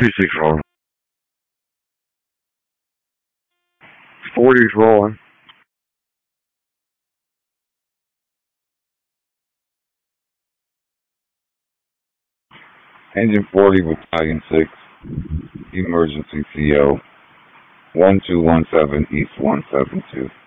P6 rolling. 40's rolling. Engine 40, Battalion 6, Emergency CO, 1217 East 172.